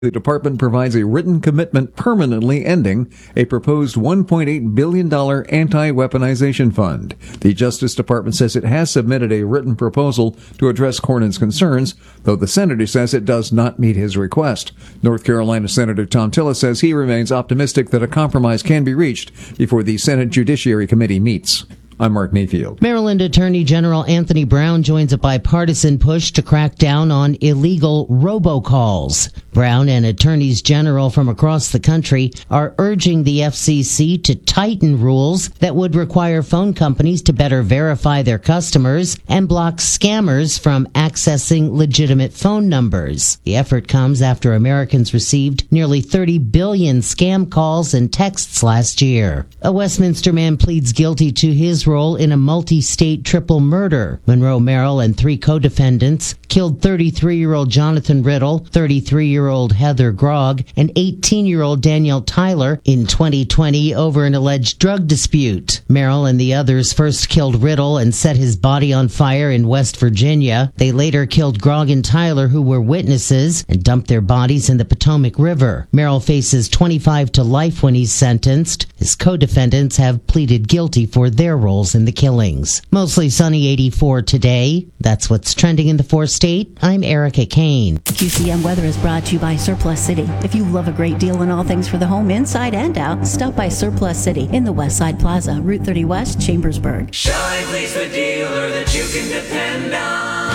The department provides a written commitment permanently ending a proposed $1.8 billion anti-weaponization fund. The Justice Department says it has submitted a written proposal to address Cornyn's concerns, though the senator says it does not meet his request. North Carolina Senator Thom Tillis says he remains optimistic that a compromise can be reached before the Senate Judiciary Committee meets. I'm Mark Mayfield. Maryland Attorney General Anthony Brown joins a bipartisan push to crack down on illegal robocalls. Brown and attorneys general from across the country are urging the FCC to tighten rules that would require phone companies to better verify their customers and block scammers from accessing legitimate phone numbers. The effort comes after Americans received nearly 30 billion scam calls and texts last year. A Westminster man pleads guilty to his role in a multi-state triple murder. Monroe Merrill and 3 co-defendants killed 33-year-old Jonathan Riddle, 33-year-old Heather Grogg, and 18-year-old Danielle Tyler in 2020 over an alleged drug dispute. Merrill and the others first killed Riddle and set his body on fire in West Virginia. They later killed Grogg and Tyler, who were witnesses, and dumped their bodies in the Potomac River. Merrill faces 25 to life when he's sentenced. His co-defendants have pleaded guilty for their roles in the killings. Mostly sunny 84 today. That's what's trending in the 4-state. I'm Erica Kane. QCM weather is brought to you by Surplus City. If you love a great deal on all things for the home, inside and out, stop by Surplus City in the Westside Plaza, Route 30 West, Chambersburg. Shively's the dealer that you can depend on.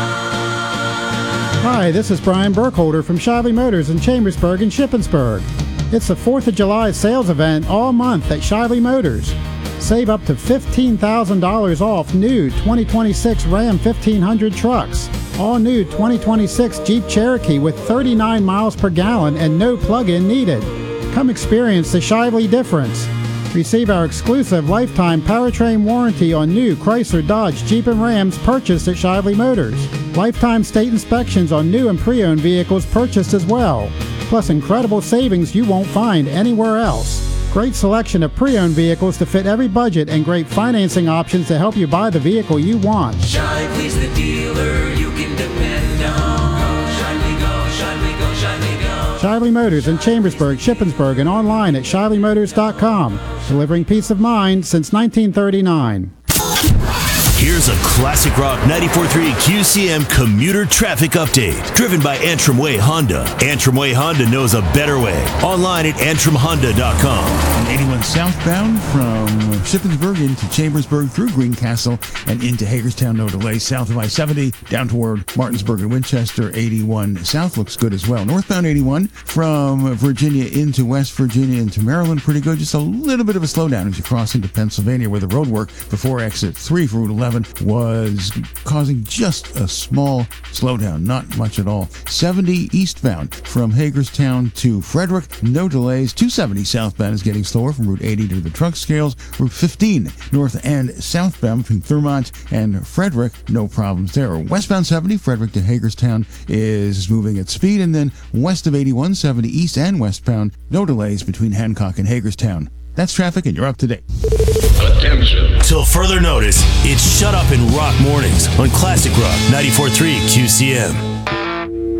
Hi, this is Brian Burkholder from Shively Motors in Chambersburg and Shippensburg. It's the 4th of July sales event all month at Shively Motors. Save up to $15,000 off new 2026 Ram 1500 trucks. All new 2026 Jeep Cherokee with 39 miles per gallon and no plug-in needed. Come experience the Shively difference. Receive our exclusive lifetime powertrain warranty on new Chrysler, Dodge, Jeep, and Rams purchased at Shively Motors. Lifetime state inspections on new and pre-owned vehicles purchased as well. Plus incredible savings you won't find anywhere else. Great selection of pre-owned vehicles to fit every budget and great financing options to help you buy the vehicle you want. Shively's the dealer you can depend on. Go, Shively, go, Shively, go, Shively, go. Shively Motors in Chambersburg, Shippensburg, and online at ShivelyMotors.com. Delivering peace of mind since 1939. Here's a classic rock 94.3 QCM commuter traffic update, driven by Antrim Way Honda. Antrim Way Honda knows a better way. Online at AntrimHonda.com. 81 southbound from Shippensburg into Chambersburg through Greencastle and into Hagerstown, no delay. South of I-70 down toward Martinsburg and Winchester. 81 south looks good as well. Northbound 81 from Virginia into West Virginia into Maryland, pretty good. Just a little bit of a slowdown as you cross into Pennsylvania, where the road work before exit 3 for Route 11 was causing just a small slowdown, not much at all. 70 eastbound from Hagerstown to Frederick, no delays. 270 southbound is getting slower from Route 80 to the truck scales. Route 15 north and southbound between Thurmont and Frederick, no problems there. Westbound 70 Frederick to Hagerstown is moving at speed, and then west of 81, 70 east and westbound, no delays between Hancock and Hagerstown. That's traffic, and you're up to date. Attention. Till further notice, it's Shut Up and Rock Mornings on Classic Rock 94.3 QCM.